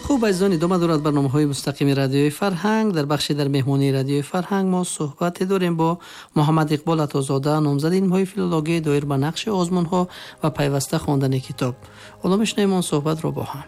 خوب عزیزان، ادامه دارد برنامه‌های مستقیم رادیوی فرهنگ. در بخش در مهمانی رادیوی فرهنگ ما صحبت داریم با محمد اقبال عطازاده، نامزد علم‌های فیلولوژی دایر به نقش آزمون‌ها و پیوسته خواندن کتاب. حالا می‌شنویم اون صحبت رو با هم.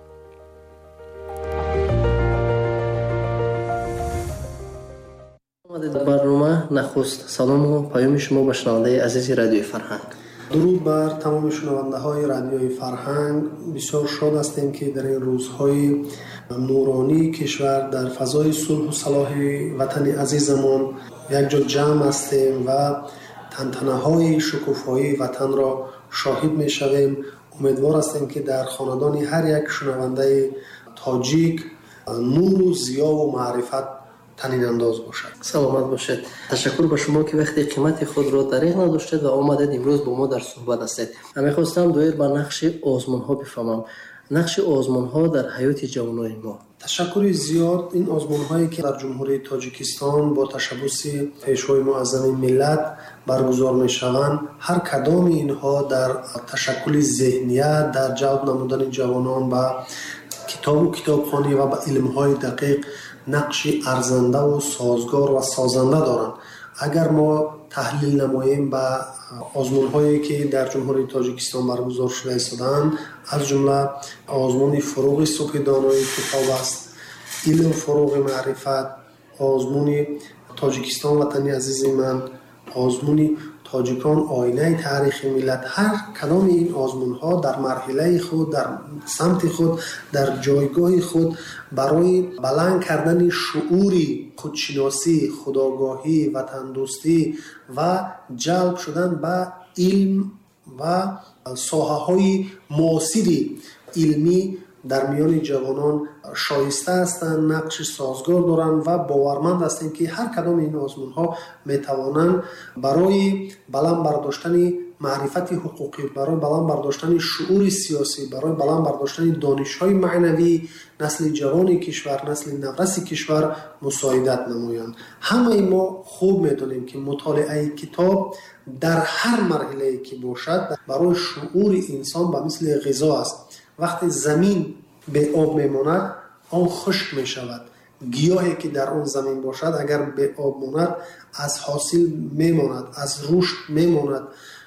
در برنامه نخست سلام و پیام شما به شنونده عزیز رادیوی فرهنگ. درود بر تمام شنونده های رادیوی فرهنگ. بسیار شاد هستیم که در این روزهای نورانی کشور در فضای صلح و صلاح وطن عزیزمان یک جا جمع هستیم و تنتنه های شکوفایی وطن را شاهد می شویم. امیدوار هستیم که در خاندان هر یک شنونده تاجیک نور و ضیا و معرفت تنین انداز باشد. سلامت باشید. تشکر به شما که وقتی قیمت خود را دریغ نداشتید و آمدید امروز با ما در صحبت هستید. من خواستم دایر به نقش آزمون ها بفهمم. نقش آزمون ها در حیات جوانان ما. تشکر زیاد. این آزمون هایی که در جمهوری تاجیکستان با تشبث پیشوای معظم ملت برگزار می شوند، هر کدام اینها در تشکل ذهنیت، در جلب نمودن جوانان به کتاب و کتابخوانی و به علم های دقیق نقش ارزنده و سازگار و سازنده دارند. اگر ما تحلیل نماییم به آزمون هایی که در جمهوری تاجیکستان برگزار شده ایستادند، از جمله آزمون فروغ صبح دانایی کتاب است، علم فروغ معرفت، آزمون تاجیکستان وطنی عزیز من، آزمون تاجیکان آینه تاریخ ملت. هر کدام این آزمون ها در مرحله خود، در سمت خود، در جایگاه خود برای بلند کردن شعوری خودشناسی، خودآگاهی، وطن دوستی و جلب شدن به علم و ساحه های معاصری علمی در میان جوانان شایسته هستند، نقش سازگار دارند و باورمند هستند که هر کدام این آزمون ها می توانند برای بلند برداشتن معرفت حقوقی، برای بلند برداشتن شعور سیاسی، برای بلند برداشتن دانش های معنوی نسل جوان کشور، نسل نورس کشور مساعدت نمایند. همه ما خوب میدونیم که مطالعه کتاب در هر مرحله که باشد برای شعور انسان به مثل غذا است. وقتی زمین به آب میماند آن خشک می شود. گیاهی که در آن زمین باشد اگر به آب ماند از حاصل میماند، از رشد میماند.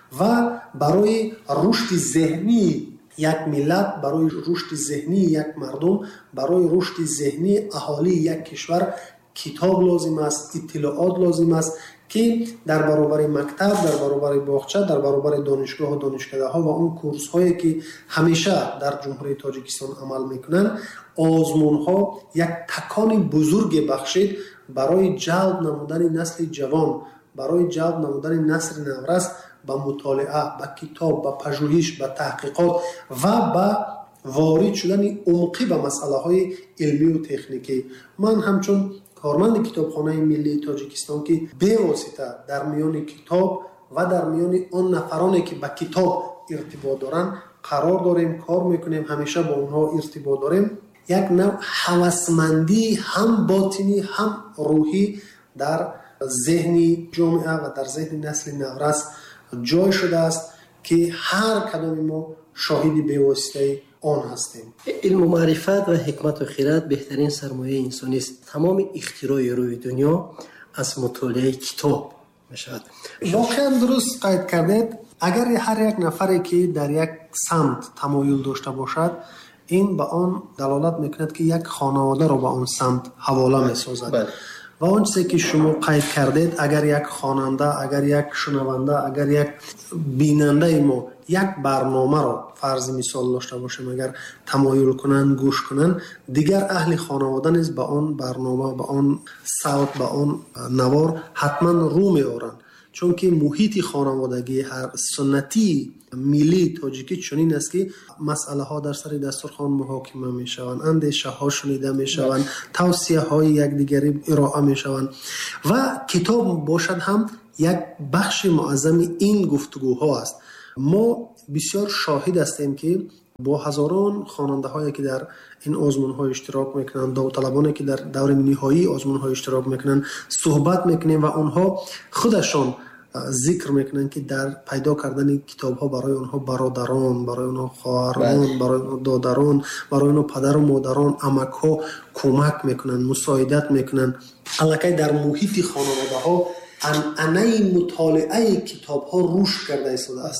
و برای رشد ذهنی یک ملت، برای رشد ذهنی یک مردم، برای رشد ذهنی اهالی یک کشور کتاب لازم است، اطلاعات لازم است که در برابر مکتب، در برابر باغچه، در برابر دانشگاه و دانشکده ها و اون کورس هایی که همیشه در جمهوری تاجیکستان عمل میکنن، آزمون ها یک تکان بزرگ بخشید برای جلب نمودن نسل جوان، برای جلب نمودن نسل نورس به مطالعه، به کتاب، به پژوهش، به تحقیقات و به وارد شدن عمقی به مسئله های علمی و تکنیکی. من همچون کارمند کتابخانه ملی تاجیکستان که به واسطه در میان کتاب و در میان آن نفرانی که به کتاب ارتباط دارن قرار داریم، کار میکنیم، همیشه با اونها ارتباط داریم، یک نوع هوسمندی هم باطنی هم روحی در ذهن جامعه و در ذهن نسل نورس جای شده است که هر کدام ما شاهد به واسطه آن هستیم. علم و معرفت و حکمت و خیرات بهترین سرمایه انسانی است. تمام اختراع روی دنیا از مطالعه کتاب میشود. واقعا درست قید کردید. اگر هر یک نفری که در یک سمت تمایل داشته باشد، این به آن دلالت میکند که یک خانواده رو به آن سمت حواله میسازد. و آن چیزی که شما قید کردید، اگر یک خواننده، اگر یک شنونده، اگر یک بیننده ما یک برنامه رو فرض مثال داشته باشیم، اگر تمایل کنن گوش کنن، دیگر اهل خانواده نیز به آن برنامه، به آن صوت، به آن نوار حتما رو میارن. چون که محیط خانوادگی هر سنتی ملی تاجیکی چنین است که مسئله ها در سر دسترخوان محاکمه می شوند، اندیشه ها شنیده می شوند، توصیه های یکدیگری ارائه می شوند و کتاب باشد هم یک بخش معظم این گفتگوها است. ما بسیار شاهد هستیم که با هزاران خواننده هایی که در این آزمون ها اشتراک میکنن، داوطلبانی که در دور نهایی آزمون ها اشتراک میکنن صحبت میکنیم و اونها خودشان ذکر میکنن که در پیدا کردن کتاب ها برای اونها برادران، برای اونها خواهران، برای اونها دادران، برای اونها پدر و مادران، عمک ها کمک میکنن، مساعدت میکنن. الکی در محیط خانواده ها عنعنه مطالعه کتاب ها رشد کرده ایستاده است.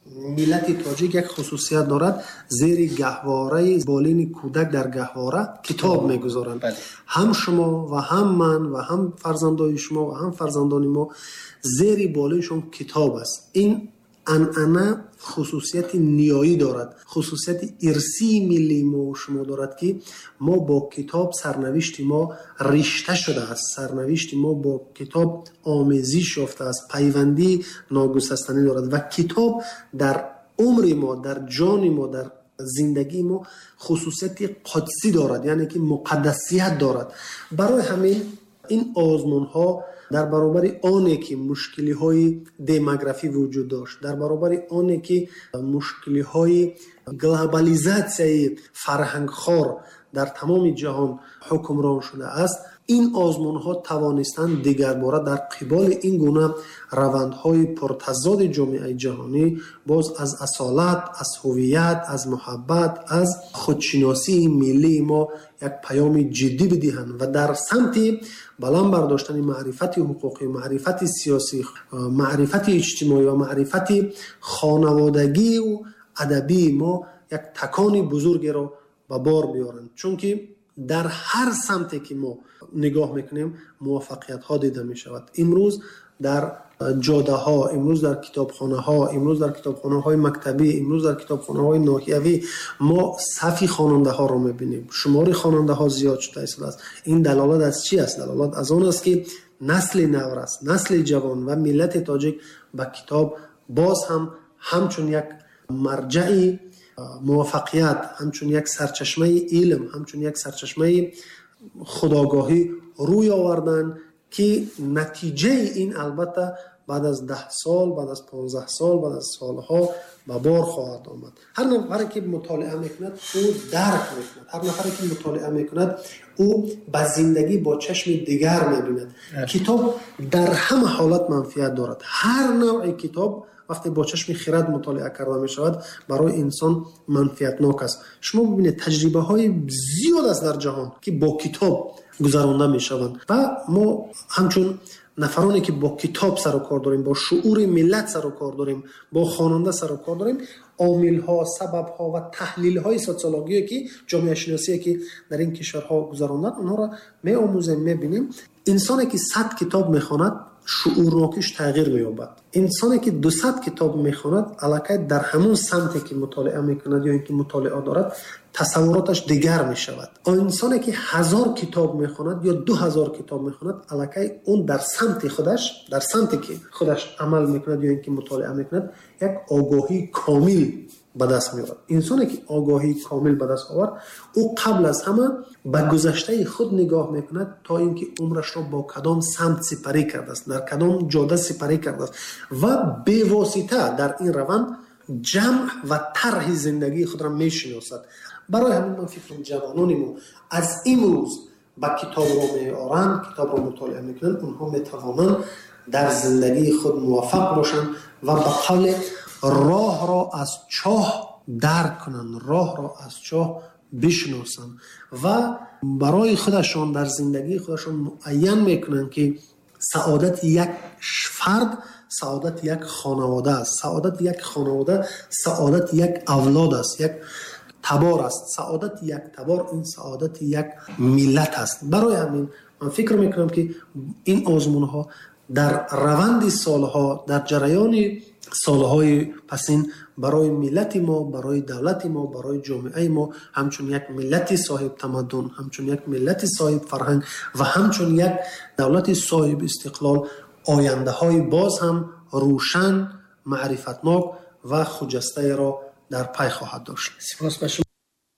ملت تاجیک یک خصوصیت دارد، زیر گهواره بالین کودک در گهواره کتاب میگذارند. هم شما و هم من و هم فرزندان شما و هم فرزندان ما زیر بالینشون کتاب است. این عنعنه خصوصیت نیایی دارد، خصوصیت ارثی ملی ما و شما دارد که ما با کتاب سرنوشت ما رشته شده است، سرنوشت ما با کتاب آمیزش یافته است، پیوندی ناگسستنی دارد و کتاب در عمر ما، در جان ما، در زندگی ما خصوصیت قدسی دارد، یعنی که مقدسیت دارد. برای همین این آزمون ها در برابر آنی که مشکلی های دموگرافی وجود داشت، در برابر آنی که مشکلی های گلوبالیزاسیون فرهنگ خوار در تمام جهان حکمران شده است، این آزمون ها توانستند دیگر باره در قبال این گونه روندهای پرتضاد جامعه جهانی باز از اصالت، از هویت، از محبت، از خودشناسی ملی ما یک پیام جدی بدهند و در سمت بلند برداشتن معرفت حقوقی، معرفت سیاسی، معرفت اجتماعی و معرفت خانوادگی و ادبی ما یک تکان بزرگی را به بار بیارند. چون که در هر سمتی که ما نگاه میکنیم موفقیت ها دیده می شود. امروز در جاده ها، امروز در کتابخانه ها، امروز در کتابخانه های مکتبی، امروز در کتابخانه های ناحیوی ما صفی خواننده ها را میبینیم. شمار خواننده ها زیاد شده است. این دلالت از چی است؟ دلالت از آن است که نسل نو است، نسل جوان و ملت تاجیک به کتاب باز هم همچون یک مرجع موفقیت، همچون یک سرچشمه علم، همچون یک سرچشمه خودآگاهی روی آوردن که نتیجه این البته بعد از 10 سال، بعد از 15 سال، بعد از سالها به بار خواهد آمد. هر نفری که مطالعه میکند او درک میکند، هر نفری که مطالعه میکند او به زندگی با چشم دیگر میبیند. کتاب در همه حالت منفعت دارد. هر نوع کتاب وقتی با چشم خرد مطالعه کرده می شود برای انسان منفعتناک است. شما ببینید تجربه های زیاد است در جهان که با کتاب گذرانده می شوند و ما همچون نفرانی که با کتاب سر و کار داریم، با شعور ملت سر و کار داریم، با خواننده سر و کار داریم، عامل ها، سبب ها و تحلیل های سوسیولوژی که جامعه شناسی که در این کشورها گذراندن اونها را می آموزیم، می بینیم. انسانی که 100 کتاب می خواند شعورناکیش تغییر می‌یابد. انسانی که 200 کتاب می‌خواند الکی در همون سمتی که مطالعه می‌کند یا اینکه مطالعه دارد تصوراتش دیگر می‌شود. انسانی که 1000 کتاب می‌خواند یا 2000 کتاب می‌خواند الکی اون در سمتی که خودش عمل می‌کند یا اینکه مطالعه می‌کند یک آگاهی کامل به دست می‌آورد. انسانی که آگاهی کامل به دست آورد او قبل از همه به گذشته خود نگاه میکند تا اینکه عمرش را با کدام سمت سپری کرده است، در کدام جاده سپری کرده است و به واسطه در این روند جمع و طرح زندگی خود را میشناسد. برای همین من فکر جوانان ما از امروز به کتاب را میآورند، کتاب را مطالعه میکنند، اونها میتوانند در زندگی خود موفق باشند و به قول راه را از چاه درک کنند، راه را از چاه بشناسند و برای خودشان در زندگی خودشان معین میکنند که سعادت یک فرد، سعادت یک خانواده است، سعادت یک خانواده، سعادت یک اولاد است، یک تبار است، سعادت یک تبار این سعادت یک ملت است. برای همین من فکر میکنم که این آزمون ها در روند سالها، در جریان سالهای پسین برای ملت ما، برای دولت ما، برای جامعه ما همچون یک ملت صاحب تمدن، همچون یک ملت صاحب فرهنگ و همچون یک دولت صاحب استقلال آینده های باز هم روشن، معرفتناک و خجسته را در پی خواهد داشت. سپاس به شما.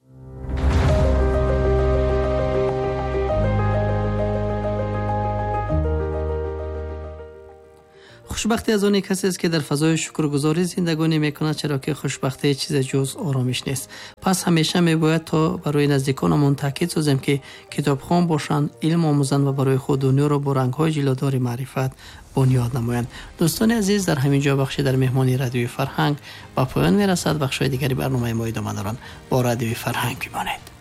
خوشبختی از اون کسی است که در فضای شکرگزاری زندگانی میکند، چرا که خوشبختی چیز جز آرامش نیست. پس همیشه میباید تا برای نزدیکانمون تاکید سازیم که کتابخوان باشند، علم آموزند و برای خود دنیا را با رنگ‌های جلادار معرفت بنیاد نمایند. دوستان عزیز، در همین جا بخشی در مهمانی رادیوی فرهنگ با پایان میرسد. بخش‌های دیگری برنامه ما ادامه دارند. با رادیوی فرهنگ بمانید.